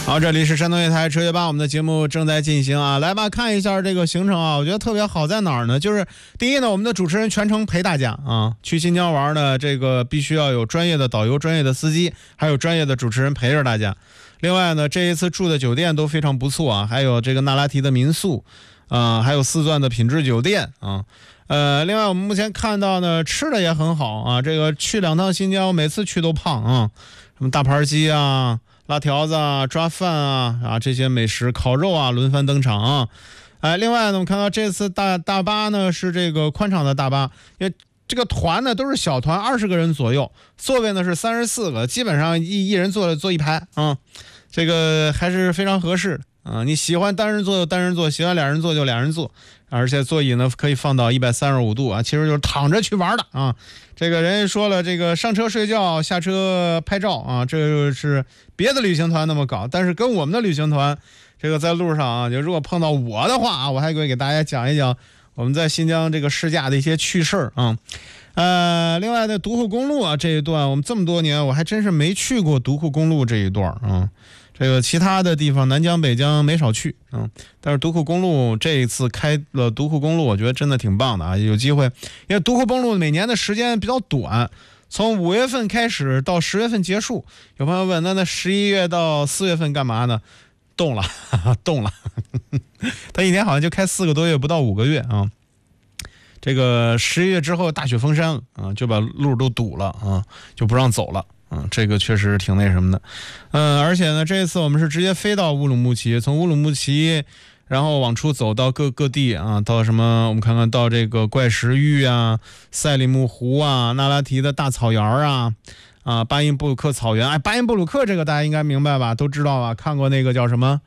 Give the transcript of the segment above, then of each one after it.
好，这里是山东电台车学吧，我们的节目正在进行啊，来吧，看一下这个行程啊，我觉得特别好在哪儿呢？就是第一呢，我们的主持人全程陪大家啊，去新疆玩呢，这个必须要有专业的导游、专业的司机，还有专业的主持人陪着大家。另外呢，这一次住的酒店都非常不错啊，还有这个那拉提的民宿，还有四钻的品质酒店啊。另外我们目前看到呢，吃的也很好啊，这个去2趟新疆，每次去都胖啊，什么大盘鸡啊、辣条子啊、抓饭啊这些美食，烤肉啊轮番登场啊。另外呢，我们看到这次大巴呢是这个宽敞的大巴，因为这个团呢都是小团，20个人左右，座位呢是34个，基本上一人坐一排啊，这个还是非常合适的啊。你喜欢单人坐就单人坐，喜欢2人坐就2人坐，而且座椅呢可以放到135度啊，其实就是躺着去玩的啊。这个人家说了，这个上车睡觉，下车拍照啊，这就是别的旅行团那么搞，但是跟我们的旅行团，这个在路上啊，就如果碰到我的话啊，我还会给大家讲一讲我们在新疆这个试驾的一些趣事啊。另外的独库公路啊这一段，我们这么多年我还真是没去过独库公路这一段啊。这个其他的地方南疆北疆没少去但是独库公路这一次开了独库公路，我觉得真的挺棒的啊！有机会，因为独库公路每年的时间比较短，从5月份开始到10月份结束。有朋友问，那11月到4月份干嘛呢？冻了，冻了。他一年好像就开4个多月，不到5个月啊。这个11月之后大雪封山了啊，就把路都堵了啊，就不让走了。这个确实挺那什么的，而且呢，这一次我们是直接飞到乌鲁木齐，从乌鲁木齐，然后往出走到各地啊，到什么？我们看看到这个怪石峪啊、赛里木湖啊、那拉提的大草原啊，巴音布鲁克草原。巴音布鲁克这个大家应该明白吧？都知道吧？看过那个叫什么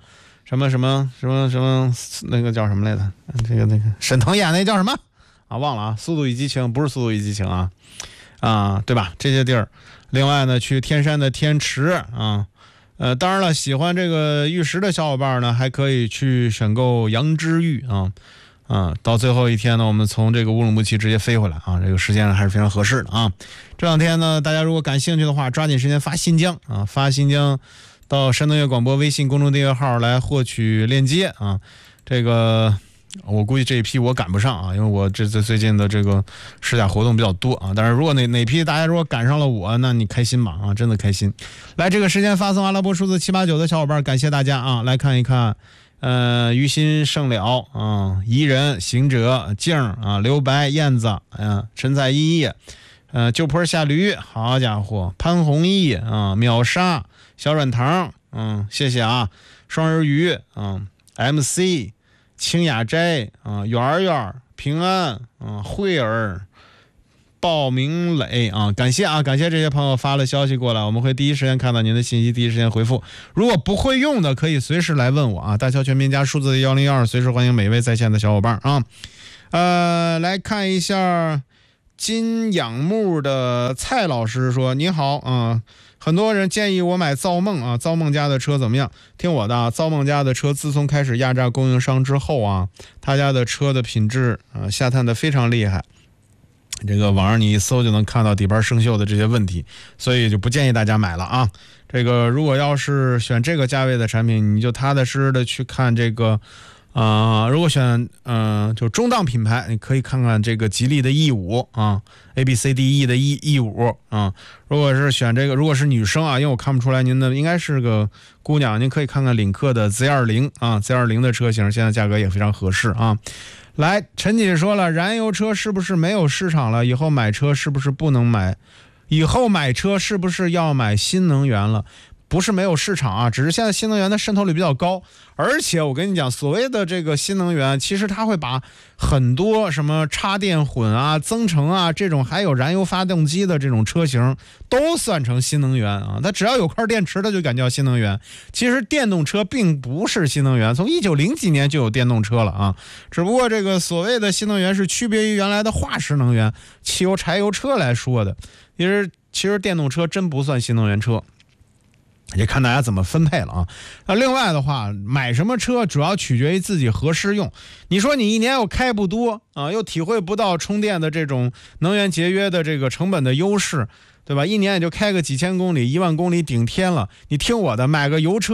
那个叫什么来着？这个沈腾演那叫什么啊？忘了啊，《速度与激情》不是《速度与激情》啊，对吧？这些地儿。另外呢，去天山的天池啊，当然了，喜欢这个玉石的小伙伴呢，还可以去选购羊脂玉到最后一天呢，我们从这个乌鲁木齐直接飞回来啊，这个时间还是非常合适的啊。这2天呢，大家如果感兴趣的话，抓紧时间发新疆到山东乐广播微信公众订阅号来获取链接啊。这个我估计这一批我赶不上啊，因为我这最近的这个试驾活动比较多啊。但是如果哪批大家如果赶上了我，那你开心吧啊，真的开心。来，这个时间发送阿拉伯数字789的小伙伴，感谢大家啊！来看一看，于心胜了宜人行者静刘白燕子陈彩依旧坡下驴，好家伙，潘弘毅秒杀小软糖谢谢啊，双人鱼MC。清雅斋圆圆平安慧儿鲍明磊感谢这些朋友发了消息过来，我们会第一时间看到您的信息，第一时间回复。如果不会用的，可以随时来问我啊。大小全拼加数字1012，随时欢迎每位在线的小伙伴来看一下金仰慕的蔡老师说：“你好很多人建议我买造梦造梦家的车怎么样？听我的造梦家的车自从开始压榨供应商之后他家的车的品质下探的非常厉害。这个网上你一搜就能看到底盘生锈的这些问题，所以就不建议大家买了这个如果要是选这个价位的产品，你就踏踏实实的去看这个如果选就中档品牌，你可以看看这个吉利的 E5 ABCDE 的 E5 如果是选这个，如果是女生因为我看不出来您的应该是个姑娘，您可以看看领克的 Z20 Z20 的车型，现在价格也非常合适来，陈姐说了，燃油车是不是没有市场了？以后买车是不是不能买？以后买车是不是要买新能源了？不是没有市场只是现在新能源的渗透率比较高，而且我跟你讲，所谓的这个新能源，其实它会把很多什么插电混增程这种还有燃油发动机的这种车型都算成新能源它只要有块电池，它就敢叫新能源。其实电动车并不是新能源，从1900几年就有电动车了只不过这个所谓的新能源是区别于原来的化石能源汽油柴油车来说的，其实电动车真不算新能源车，也看大家怎么分配了那另外的话，买什么车主要取决于自己何时用。你说你一年又开不多又体会不到充电的这种能源节约的这个成本的优势，对吧？一年也就开个几千公里、1万公里顶天了。你听我的，买个油车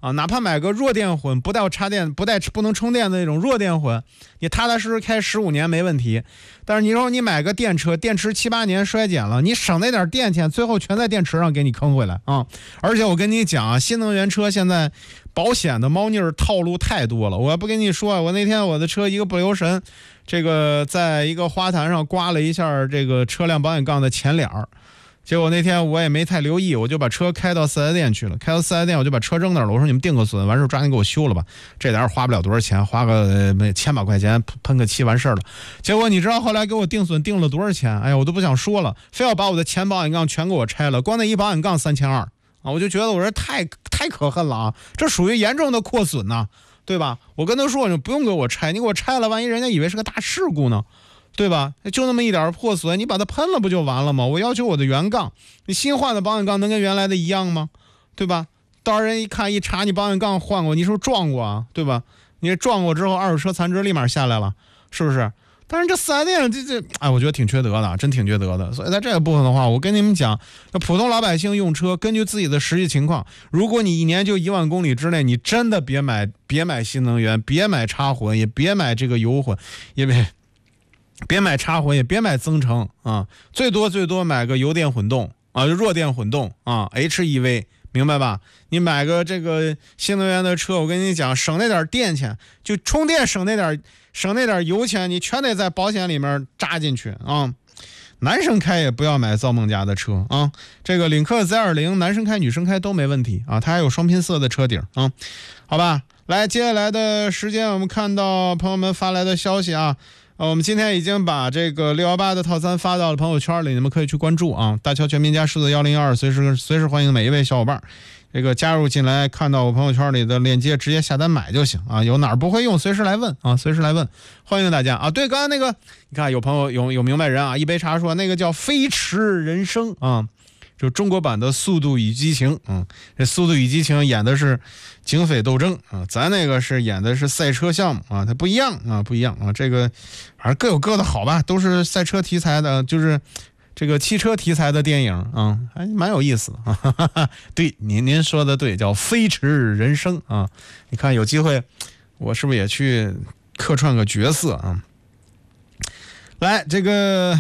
啊，哪怕买个弱电混，不带插电、不能充电的那种弱电混，你踏踏实实开15年没问题。但是你说你买个电车，电池7、8年衰减了，你省那点电钱，最后全在电池上给你坑回来啊！而且我跟你讲啊，新能源车现在保险的猫腻儿套路太多了。我不跟你说，我那天我的车一个不留神，这个在一个花坛上刮了一下这个车辆保险杠的前脸儿。结果那天我也没太留意，我就把车开到4S店去了。开到4S店，我就把车扔那儿了。我说你们定个损，完事抓紧给我修了吧。这点花不了多少钱，花个1000把块钱喷个漆完事儿了。结果你知道后来给我定损定了多少钱？哎呀，我都不想说了，非要把我的前保险杠全给我拆了，光那一保险杠3200啊！我就觉得我说太可恨了啊，这属于严重的扩损呐，对吧？我跟他说你不用给我拆，你给我拆了，万一人家以为是个大事故呢？对吧？就那么一点破损，你把它喷了不就完了吗？我要求我的原杠，你新换的保险杠能跟原来的一样吗？对吧？到人一看一查，你保险杠换过，你是不是撞过啊？对吧？你撞过之后，二手车残值立马下来了，是不是？但是这4S店哎，我觉得挺缺德的，真挺缺德的。所以在这个部分的话，我跟你们讲，那普通老百姓用车，根据自己的实际情况，如果你一年就1万公里之内，你真的别买新能源，别买插混，也别买这个油混，也别买插混，也别买增程啊，最多买个油电混动啊，弱电混动啊 ，HEV， 明白吧？你买个这个新能源的车，我跟你讲，省那点电钱，就充电省那点油钱，你全得在保险里面扎进去啊。男生开也不要买造梦家的车啊，这个领克 Z20 男生开女生开都没问题啊，它还有双拼色的车顶啊，好吧。来，接下来的时间我们看到朋友们发来的消息啊。我们今天已经把这个618的套餐发到了朋友圈里，你们可以去关注啊。大乔全民加数字1012，随时欢迎每一位小伙伴这个加入进来，看到我朋友圈里的链接，直接下单买就行啊。有哪儿不会用，随时来问啊，随时来问，欢迎大家啊。对，刚才那个你看有朋友有明白人啊，一杯茶说那个叫飞驰人生啊，就中国版的速度与激情啊。这速度与激情演的是警匪斗争啊，咱那个是演的是赛车项目啊，它不一样啊，不一样啊。这个反正各有各的好吧，都是赛车题材的，就是这个汽车题材的电影啊，还蛮有意思的啊。哈哈哈，对，您说的对，叫飞驰人生啊。你看有机会，我是不是也去客串个角色啊？来，这个。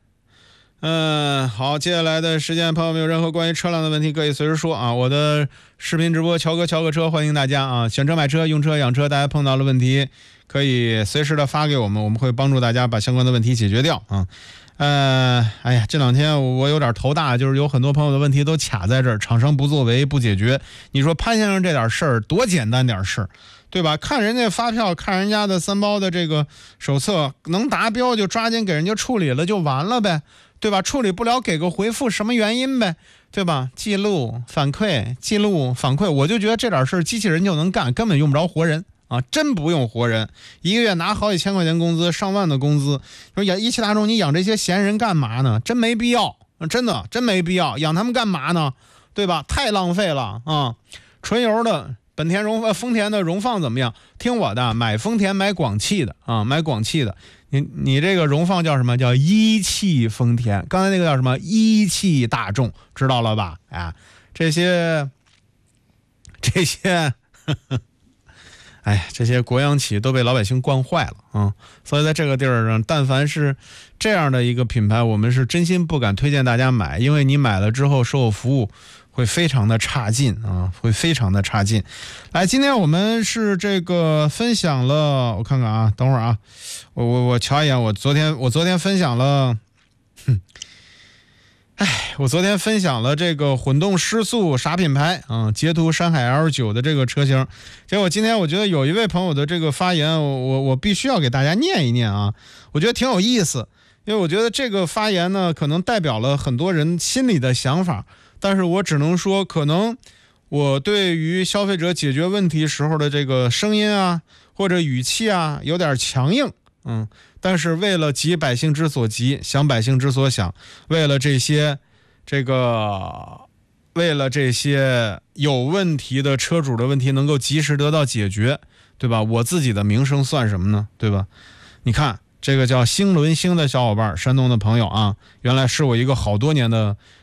好，接下来的时间，朋友们有任何关于车辆的问题可以随时说啊。我的视频直播乔哥车，欢迎大家啊！选车买车用车养车，大家碰到了问题可以随时的发给我们，我们会帮助大家把相关的问题解决掉啊。哎呀，这两天我有点头大，就是有很多朋友的问题都卡在这儿，厂商不作为不解决。你说潘先生这点事儿多简单点事儿，对吧？看人家发票，看人家的3包的这个手册能达标就抓紧给人家处理了就完了呗。对吧？处理不了给个回复，什么原因呗？对吧？记录反馈，我就觉得这点事儿机器人就能干，根本用不着活人啊！真不用活人，一个月拿好几千块钱工资，上万的工资，说一汽大众你养这些闲人干嘛呢？真没必要，真没必要，养他们干嘛呢？对吧？太浪费了啊！纯油的丰田的荣放怎么样？听我的，买丰田买广汽的啊，买广汽的。你这个荣放叫什么？叫一汽丰田。刚才那个叫什么？一汽大众，知道了吧？啊，这些，哎，这些国央企都被老百姓惯坏了啊！所以在这个地儿上，但凡是这样的一个品牌，我们是真心不敢推荐大家买，因为你买了之后售后服务会非常的差劲啊，会非常的差劲。来，今天我们是这个分享了，我看看啊，等会儿啊，我瞧一眼，我昨天分享了，我昨天分享了这个混动失速啥品牌啊？捷途山海 L9 的这个车型，结果今天我觉得有一位朋友的这个发言，我必须要给大家念一念啊，我觉得挺有意思，因为我觉得这个发言呢，可能代表了很多人心里的想法。但是我只能说，可能我对于消费者解决问题时候的这个声音啊，或者语气啊，有点强硬，但是为了急百姓之所急，想百姓之所想，为了这些有问题的车主的问题能够及时得到解决，对吧？我自己的名声算什么呢？对吧？你看这个叫星轮星的小伙伴，山东的朋友啊，原来是我一个好多年的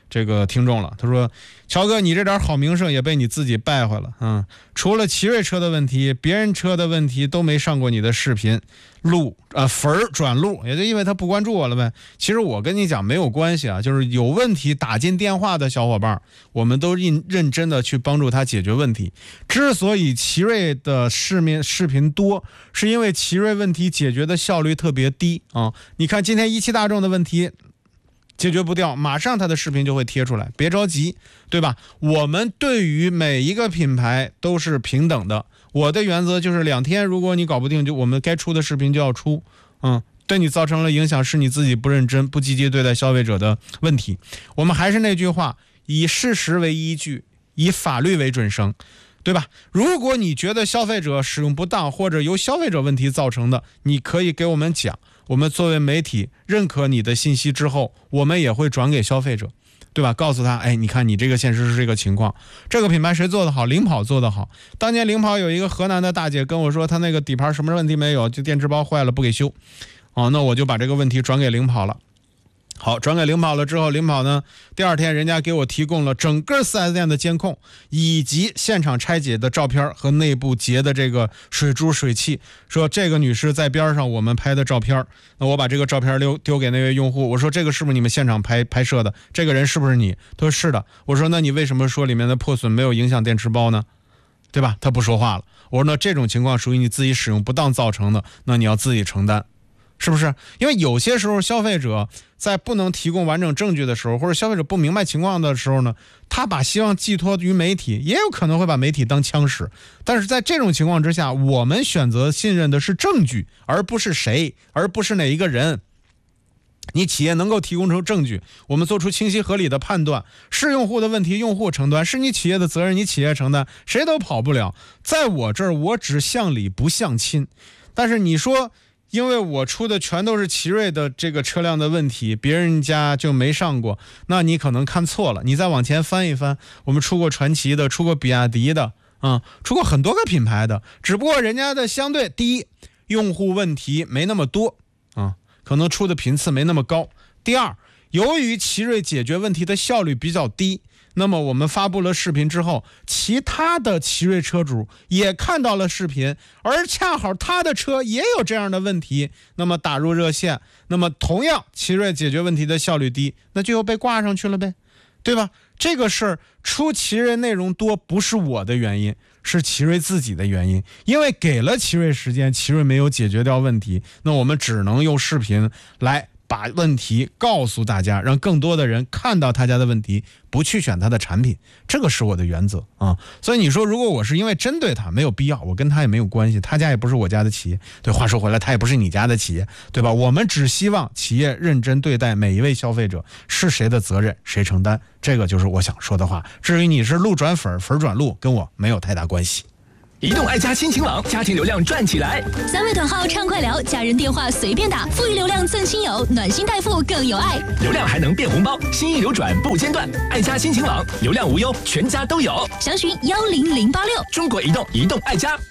这个听众了，他说：“乔哥，你这点好名声也被你自己败坏了啊！除了奇瑞车的问题，别人车的问题都没上过你的视频，粉儿转录，也就因为他不关注我了呗。其实我跟你讲没有关系啊，就是有问题打进电话的小伙伴，我们都认真的去帮助他解决问题。之所以奇瑞的视频多，是因为奇瑞问题解决的效率特别低啊！你看今天17大众的问题。”解决不掉，马上他的视频就会贴出来，别着急，对吧？我们对于每一个品牌都是平等的。我的原则就是2天，如果你搞不定，就我们该出的视频就要出。对你造成了影响，是你自己不认真、不积极对待消费者的问题。我们还是那句话，以事实为依据，以法律为准绳，对吧？如果你觉得消费者使用不当或者由消费者问题造成的，你可以给我们讲。我们作为媒体认可你的信息之后，我们也会转给消费者，对吧？告诉他，你看你这个现实是这个情况，这个品牌谁做得好？领跑做得好。当年领跑有一个河南的大姐跟我说，她那个底盘什么问题没有，就电池包坏了不给修。那我就把这个问题转给领跑了。好，转给领跑了之后，领跑呢，第2天人家给我提供了整个 4S 店的监控，以及现场拆解的照片和内部结的这个水珠水汽，说这个女士在边上我们拍的照片。那我把这个照片丢给那位用户，我说这个是不是你们现场拍摄的？这个人是不是你？他说是的。我说那你为什么说里面的破损没有影响电池包呢？对吧？他不说话了。我说那这种情况属于你自己使用不当造成的，那你要自己承担。是不是？因为有些时候消费者在不能提供完整证据的时候，或者消费者不明白情况的时候呢，他把希望寄托于媒体，也有可能会把媒体当枪使。但是在这种情况之下，我们选择信任的是证据，而不是谁，而不是哪一个人。你企业能够提供出证据，我们做出清晰合理的判断，是用户的问题用户承担，是你企业的责任你企业承担，谁都跑不了。在我这儿我只向理不向亲。但是你说因为我出的全都是奇瑞的这个车辆的问题，别人家就没上过，那你可能看错了。你再往前翻一翻，我们出过传祺的，出过比亚迪的，出过很多个品牌的，只不过人家的相对第一，用户问题没那么多可能出的频次没那么高。第二，由于奇瑞解决问题的效率比较低，那么我们发布了视频之后，其他的奇瑞车主也看到了视频，而恰好他的车也有这样的问题，那么打入热线，那么同样奇瑞解决问题的效率低，那就又被挂上去了呗，对吧？这个事儿出奇瑞内容多不是我的原因，是奇瑞自己的原因，因为给了奇瑞时间，奇瑞没有解决掉问题，那我们只能用视频来把问题告诉大家，让更多的人看到他家的问题，不去选他的产品，这个是我的原则所以你说如果我是因为针对他，没有必要，我跟他也没有关系，他家也不是我家的企业，对，话说回来他也不是你家的企业，对吧？我们只希望企业认真对待每一位消费者，是谁的责任谁承担，这个就是我想说的话。至于你是路转粉，粉转路，跟我没有太大关系。 移动爱家亲情网，家庭流量赚起来 ！3位短号畅快聊，家人电话随便打，富裕流量赠亲友，暖心代付更有爱， 流量还能变红包，心意流转不间断。爱家亲情网，流量无忧，全家都有。 详询10086。 中国移动，移动爱家。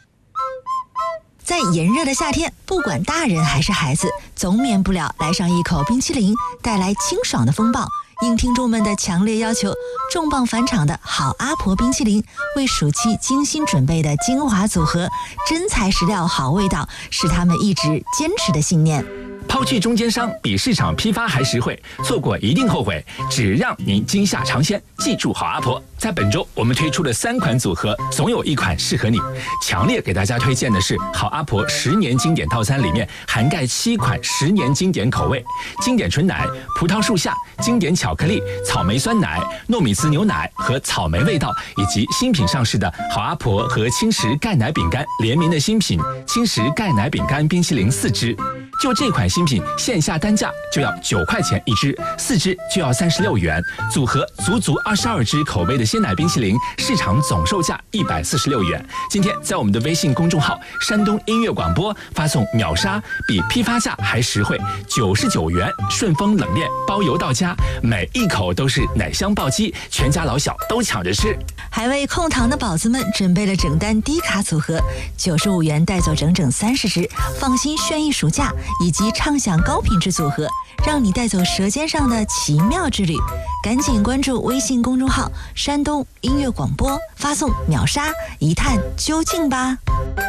在炎热的夏天，不管大人还是孩子，总免不了来上一口冰淇淋，带来清爽的风暴。应听众们的强烈要求，重磅返场的好阿婆冰淇淋，为暑期精心准备的精华组合，真材实料好味道，是他们一直坚持的信念。 抛去中间商，比市场批发还实惠，错过一定后悔。只让您惊吓尝鲜，记住好阿婆。在本周我们推出的3款组合，总有一款适合你。强烈给大家推荐的是好阿婆10年经典套餐，里面涵盖7款10年经典口味：经典纯奶、葡萄树下、经典巧克力、草莓酸奶、糯米糍牛奶和草莓味道，以及新品上市的好阿婆和轻食钙奶饼干联名的新品轻食钙奶饼干冰淇淋4支。就这款新品，线下单价就要9块钱1支，4支就要36元，组合足22支口味的鲜奶冰淇淋，市场总售价146元。今天在我们的微信公众号山东音乐广播发送秒杀，比批发价还实惠，99元顺丰冷链包邮到家，每一口都是奶香爆鸡，全家老小都抢着吃。 还为控糖的宝子们准备了整单低卡组合，95元带走整整30支，放心炫逸暑假。 以及畅享高品质组合，让你带走舌尖上的奇妙之旅。赶紧关注微信公众号山东音乐广播，发送秒杀一探究竟吧。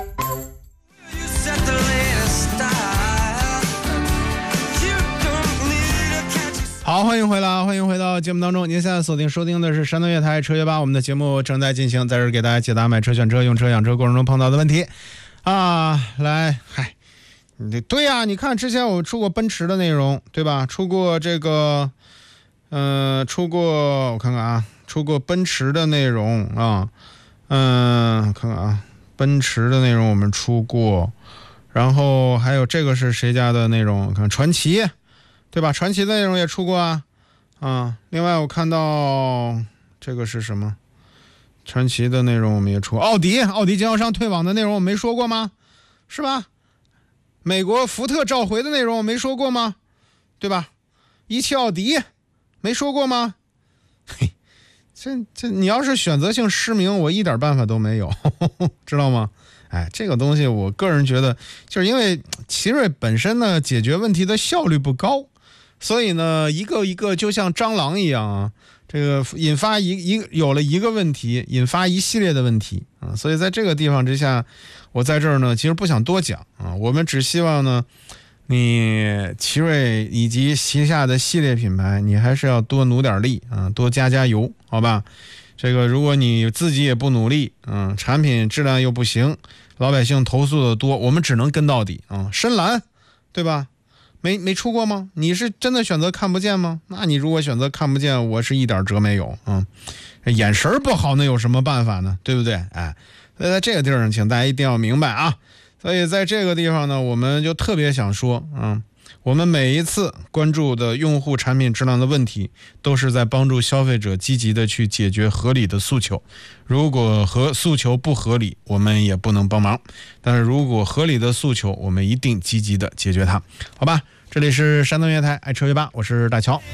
好，欢迎回来，欢迎回到节目当中。您现在收听的是山东乐台车约吧，我们的节目正在进行，在这给大家解答买车、选车、用车、养车过程中碰到的问题啊。来，对呀，你看之前我出过奔驰的内容，对吧？出过这个，我看看啊，出过奔驰的内容啊，看看啊，奔驰的内容我们出过，然后还有这个是谁家的内容？看传祺。对吧？传祺的内容也出过啊。另外我看到这个是什么？传祺的内容我们也出。奥迪经销商退网的内容我没说过吗？是吧？美国福特召回的内容我没说过吗？对吧？17奥迪没说过吗？嘿，这你要是选择性失明，我一点办法都没有，知道吗？哎，这个东西我个人觉得，就是因为奇瑞本身呢解决问题的效率不高。所以呢，一个一个就像蟑螂一样啊，这个引发有了一个问题，引发一系列的问题啊。所以在这个地方之下，我在这儿呢，其实不想多讲啊。我们只希望呢，你奇瑞以及旗下的系列品牌，你还是要多努点力啊，多加油，好吧？这个如果你自己也不努力，产品质量又不行，老百姓投诉的多，我们只能跟到底啊。深蓝，对吧？没出过吗？你是真的选择看不见吗？那你如果选择看不见，我是一点辙没有啊。眼神不好，那有什么办法呢？对不对？哎，所以在这个地方，请大家一定要明白啊。所以在这个地方呢，我们就特别想说，我们每一次关注的用户产品质量的问题，都是在帮助消费者积极的去解决合理的诉求。如果诉求不合理，我们也不能帮忙。但是如果合理的诉求，我们一定积极的解决它，好吧？这里是山东乐台爱车约吧，我是大乔。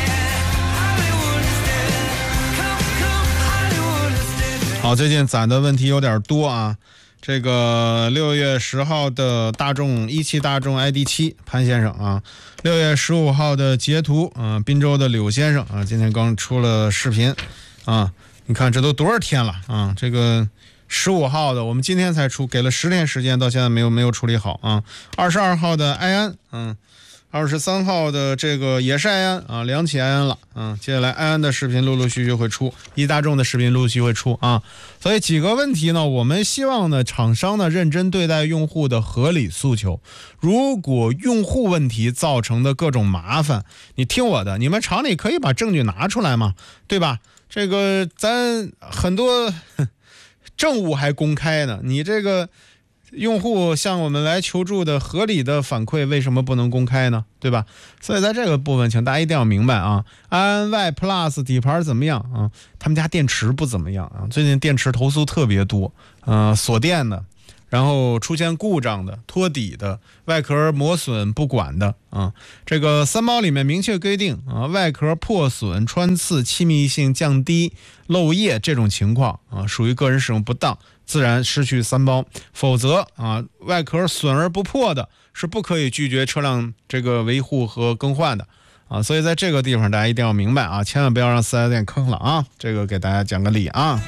好，最近攒的问题有点多啊。这个6月10号的17大众 ID.7 潘先生啊，6月15号的截图啊，滨州的柳先生啊，今天刚出了视频啊，你看这都多少天了啊？这个15号的我们今天才出，给了10天时间，到现在没有处理好啊。22号的埃安，23号的这个也是埃安啊，2起埃安了接下来埃安的视频陆陆续续会出，一大众的视频陆续会出啊。所以几个问题呢，我们希望呢厂商呢认真对待用户的合理诉求。如果用户问题造成的各种麻烦，你听我的，你们厂里可以把证据拿出来嘛，对吧？这个咱很多政务还公开呢，你这个用户向我们来求助的合理的反馈为什么不能公开呢？对吧？所以在这个部分请大家一定要明白啊。安 Y Plus 底盘怎么样啊？他们家电池不怎么样啊，最近电池投诉特别多，锁电的，然后出现故障的、脱底的、外壳磨损不管的啊。这个3包里面明确规定啊，外壳破损、穿刺、气密性降低、漏液这种情况啊，属于个人使用不当，自然失去3包，否则啊，外壳损而不破的是不可以拒绝车辆这个维护和更换的啊。所以在这个地方大家一定要明白啊，千万不要让4S店坑了啊，这个给大家讲个理啊。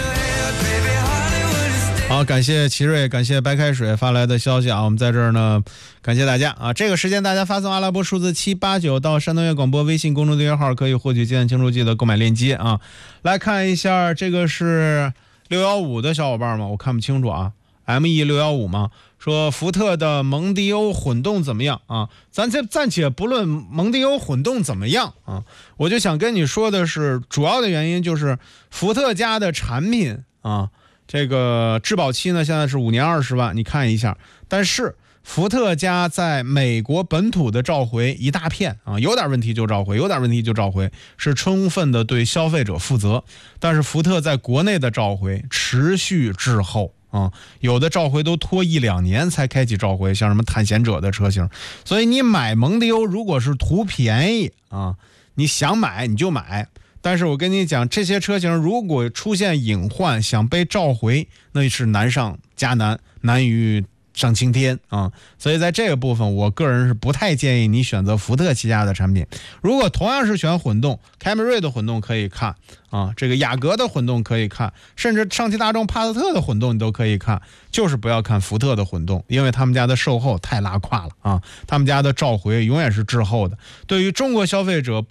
好，感谢奇瑞，感谢白开水发来的消息啊，我们在这儿呢，感谢大家啊。这个时间大家发送阿拉伯数字789到山东乐广播微信公众订阅号，可以获取金安清除剂的购买链接啊。来看一下，这个是615的小伙伴吗？我看不清楚啊。ME615吗？说福特的蒙迪欧混动怎么样啊？咱暂且不论蒙迪欧混动怎么样啊，我就想跟你说的是，主要的原因就是福特家的产品啊。这个质保期呢，现在是5年20万，你看一下。但是福特家在美国本土的召回一大片啊，有点问题就召回，有点问题就召回，是充分的对消费者负责。但是福特在国内的召回持续滞后啊，有的召回都拖1-2年才开启召回，像什么探险者的车型。所以你买蒙迪欧如果是图便宜啊，你想买你就买。但是我跟你讲，这些车型如果出现隐患，想被召回，那是难上加难，难于上青天啊，所以在这个部分，我个人是不太建议你选择福特旗下的产品。如果同样是选混动，凯美瑞的混动可以看啊，这个雅阁的混动可以看，甚至上汽大众帕萨特的混动你都可以看，就是不要看福特的混动，因为他们家的售后太拉胯了啊，他们家的召回永远是滞后的，对于中国消费者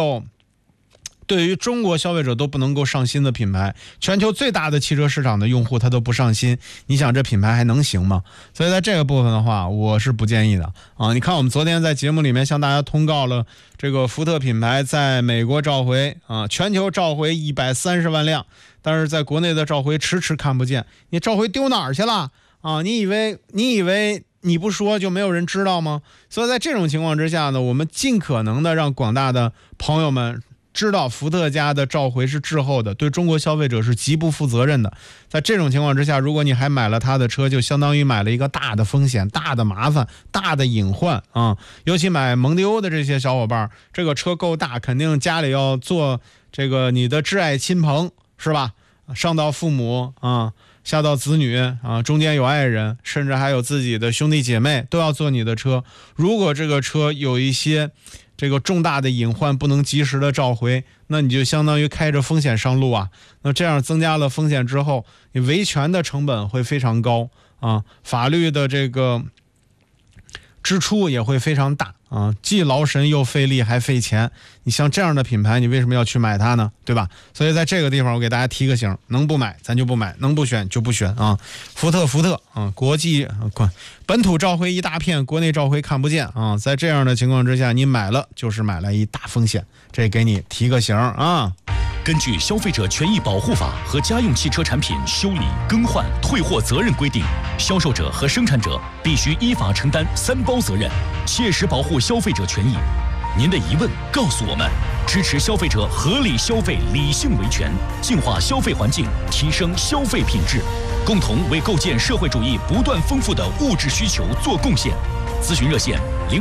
都不能够上心的品牌，全球最大的汽车市场的用户他都不上心，你想这品牌还能行吗？所以在这个部分的话，我是不建议的啊。你看我们昨天在节目里面向大家通告了这个福特品牌在美国召回啊，全球召回130万辆，但是在国内的召回迟迟看不见，你召回丢哪儿去了啊？你以为你不说就没有人知道吗？所以在这种情况之下呢，我们尽可能的让广大的朋友们知道福特家的召回是滞后的，对中国消费者是极不负责任的。在这种情况之下，如果你还买了他的车，就相当于买了一个大的风险、大的麻烦、大的隐患啊！尤其买蒙迪欧的这些小伙伴，这个车够大，肯定家里要做这个你的挚爱亲朋，是吧？上到父母啊，下到子女啊，中间有爱人，甚至还有自己的兄弟姐妹都要坐你的车。如果这个车有一些这个重大的隐患不能及时的召回，那你就相当于开着风险上路啊。那这样增加了风险之后，你维权的成本会非常高啊，法律的这个支出也会非常大啊，既劳神又费力还费钱。你像这样的品牌，你为什么要去买它呢？对吧？所以在这个地方我给大家提个醒，能不买咱就不买，能不选就不选啊。福特啊，国际本土召回一大片，国内召回看不见啊。在这样的情况之下，你买了就是买了一大风险，这给你提个醒啊。 根据《消费者权益保护法》和家用汽车产品修理、更换、退货责任规定，销售者和生产者必须依法承担3包责任，切实保护消费者权益。您的疑问告诉我们，支持消费者合理消费、理性维权，净化消费环境，提升消费品质，共同为构建社会主义不断丰富的物质需求做贡献。咨询热线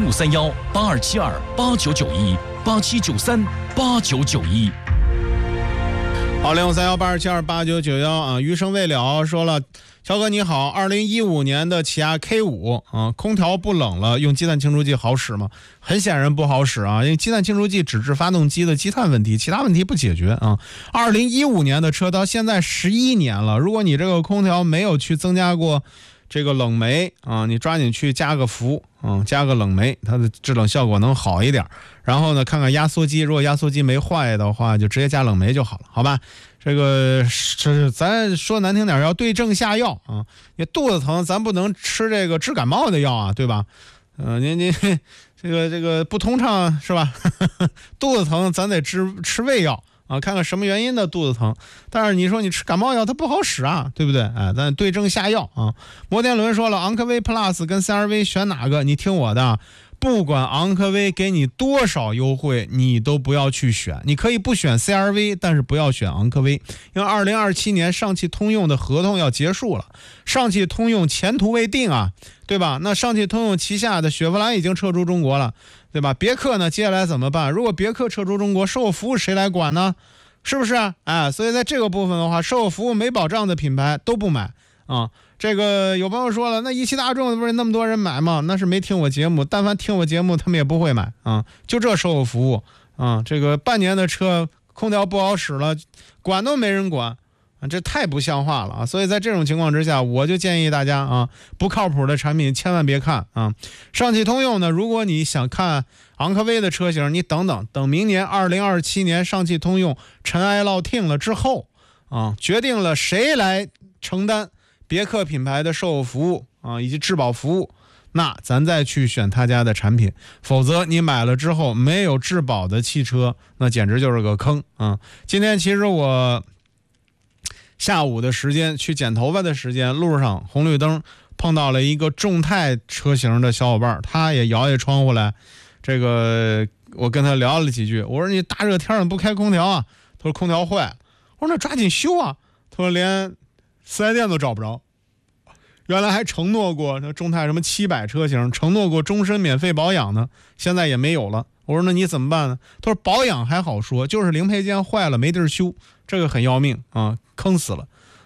：0531-8272-8991、8793-8991。 好，0531-8272-8991啊。余生未了说了，乔哥你好，2015年的起亚 K5啊，空调不冷了，用积碳清除剂好使吗？很显然不好使啊，因为积碳清除剂只治发动机的积碳问题，其他问题不解决啊。2015年的车到现在11年了，如果你这个空调没有去增加过这个冷媒啊，你抓紧去加个氟加个冷媒，它的制冷效果能好一点。然后呢，看看压缩机，如果压缩机没坏的话，就直接加冷媒就好了，好吧？这个是咱说难听点，要对症下药啊。你肚子疼，咱不能吃这个治感冒的药啊，对吧？您这个不通畅是吧？肚子疼，咱得吃胃药啊，看看什么原因的肚子疼。但是你说你吃感冒药，它不好使啊，对不对？哎，咱对症下药啊。摩天轮说了，昂科威 Plus 跟 CR-V 选哪个？你听我的。不管昂科威给你多少优惠，你都不要去选。你可以不选 CR-V， 但是不要选昂科威，因为2027年上汽通用的合同要结束了，上汽通用前途未定啊，对吧？那上汽通用旗下的雪佛兰已经撤出中国了，对吧？别克呢，接下来怎么办？如果别克撤出中国，售后服务谁来管呢？是不是？哎，所以在这个部分的话，售后服务没保障的品牌都不买啊。这个有朋友说了，那一汽大众不是那么多人买吗？那是没听我节目，但凡听我节目，他们也不会买啊。就这售后服务啊，这个半年的车空调不好使了，管都没人管啊，这太不像话了啊！所以在这种情况之下，我就建议大家啊，不靠谱的产品千万别看啊。上汽通用呢，如果你想看昂科威的车型，你等明年2027年上汽通用尘埃落定了之后啊，决定了谁来承担别克品牌的售后服务啊，以及质保服务，那咱再去选他家的产品，否则你买了之后没有质保的汽车，那简直就是个坑啊！今天其实我下午的时间去剪头发的时间，路上红绿灯碰到了一个众泰车型的小伙伴，他也摇下窗户来，这个我跟他聊了几句，我说你大热天的不开空调啊？他说空调坏了。我说那抓紧修啊！他说连4S店都找不着，原来还承诺过众泰什么700车型，承诺过终身免费保养呢，现在也没有了。我说那你怎么办呢？他说保养还好说，就是零配件坏了没地儿修，这个很要命啊，坑死了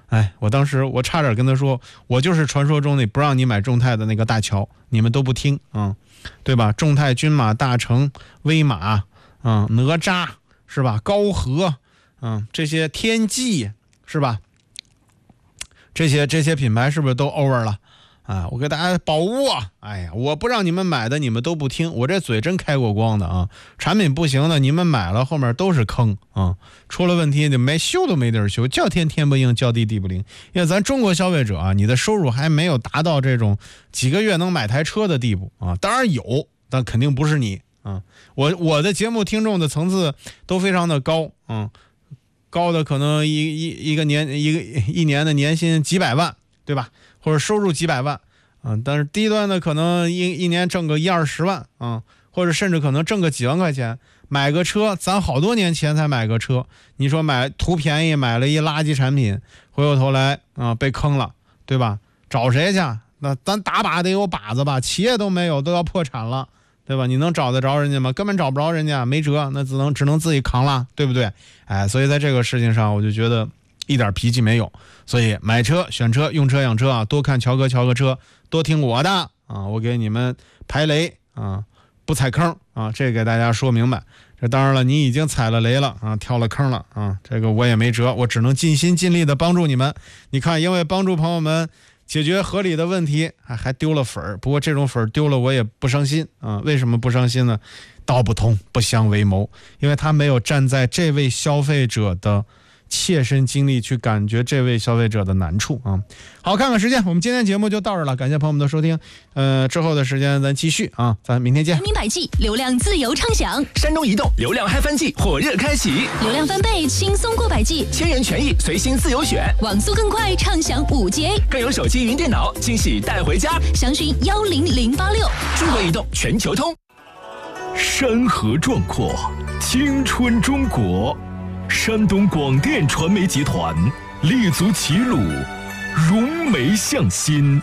哎，我当时我差点跟他说，我就是传说中那不让你买众泰的那个大乔，你们都不听啊，对吧？众泰、骏马、大成、威马哪吒是吧？高和这些天际是吧？这些品牌是不是都 over 了啊？我给大家保握，哎呀，我不让你们买的你们都不听，我这嘴真开过光的啊！产品不行的你们买了，后面都是坑啊！出了问题就没修都没地儿修，叫天天不应，叫地地不灵。因为咱中国消费者啊，你的收入还没有达到这种几个月能买台车的地步啊，当然有，但肯定不是你啊！我的节目听众的层次都非常的高高的可能一年的年薪几百万，对吧？或者收入几百万但是低端的可能一年挣个10-20万或者甚至可能挣个几万块钱，买个车，咱好多年前才买个车，你说买图便宜买了一垃圾产品，回过头来被坑了，对吧？找谁去？那咱打把得有把子吧，企业都没有，都要破产了，对吧？你能找得着人家吗？根本找不着人家，没辙，那只能自己扛了，对不对？哎，所以在这个事情上，我就觉得一点脾气没有。所以买车、选车、用车、养车啊，多看乔哥车，多听我的我给你们排雷不踩坑这给大家说明白。这当然了，你已经踩了雷了跳了坑了这个我也没辙，我只能尽心尽力的帮助你们。你看，因为帮助朋友们解决合理的问题，还丢了粉儿。不过这种粉儿丢了我也不伤心为什么不伤心呢？道不同不相为谋，因为他没有站在这位消费者的切身经历去感觉这位消费者的难处好，看看时间，我们今天节目就到这了，感谢朋友们的收听。之后的时间咱继续咱明天见。 人民百季流量自由畅享， 山东移动流量嗨翻季火热开启， 流量翻倍轻松过百季， 千元权益随心自由选， 网速更快畅享5G， 更有手机云电脑惊喜带回家。 详询10086。 中国移动全球通。 山河壮阔，青春中国。山东广电传媒集团立足齐鲁，融媒向心，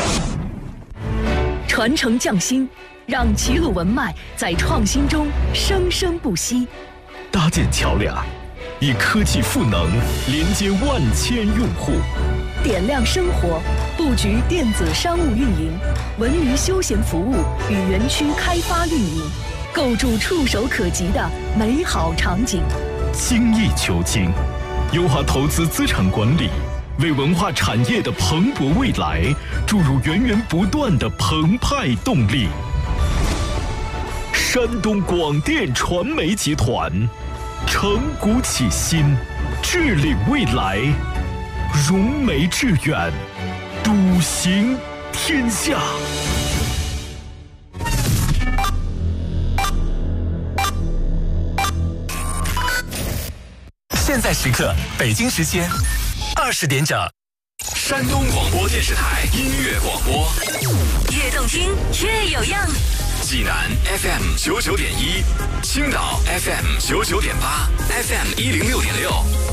传承匠心，让齐鲁文脉在创新中生生不息。 搭建桥梁，以科技赋能连接万千用户。 点亮生活，布局电子商务运营、文娱休闲服务与园区开发运营，构筑触手可及的美好场景。 精益求精，优化投资资产管理，为文化产业的蓬勃未来注入源源不断的澎湃动力。山东广电传媒集团，承古启新，致力未来，融媒致远，笃行天下。 现在时刻，北京时间20点整，山东广播电视台音乐广播， 越动听越有样。 济南 FM 99.1，青岛 FM 99.8，FM 106.6。